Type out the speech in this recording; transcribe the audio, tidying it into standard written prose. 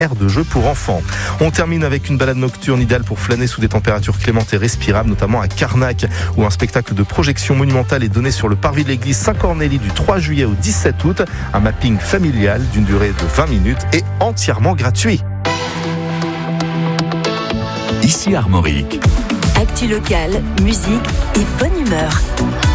aire de jeu pour enfants. On termine avec une balade nocturne idéale pour flâner sous des températures clémentes et respirables, notamment à Carnac, où un spectacle de projection monumentale est donné sur le parvis de l'église Saint-Cornélie du 3 juillet au 17 août. Un mapping familial d'une durée de 20 minutes et entièrement gratuit. Ici Armorique. Actu locale, musique et bonne humeur.